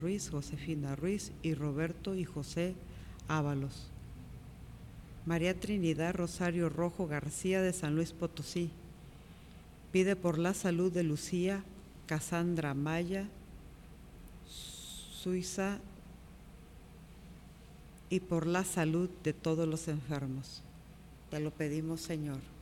Ruiz, Josefina Ruiz y Roberto y José Ábalos. María Trinidad Rosario Rojo García de San Luis Potosí. Pide por la salud de Lucía Casandra Maya Suiza y por la salud de todos los enfermos. Te lo pedimos, Señor.